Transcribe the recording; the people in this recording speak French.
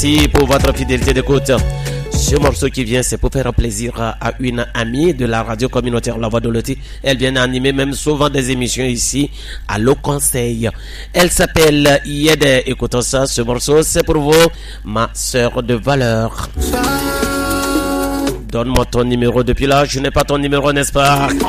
Merci pour votre fidélité d'écoute. Ce morceau qui vient, c'est pour faire plaisir à une amie de la radio communautaire La Voix de Loti. Elle vient animer même souvent des émissions ici à l'Au Conseil. Elle s'appelle Yede. Écoutons ça, ce morceau, c'est pour vous, ma sœur de valeur. Donne-moi ton numéro. Depuis là, je n'ai pas ton numéro, n'est-ce pas?